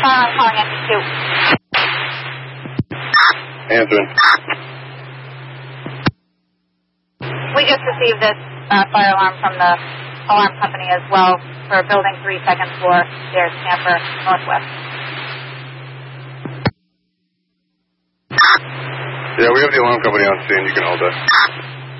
I'm calling NP2. Answering. We just received this fire alarm from the alarm company as well for building 3, second floor, stairs, camper, northwest. Yeah, we have the alarm company on scene. You can hold that.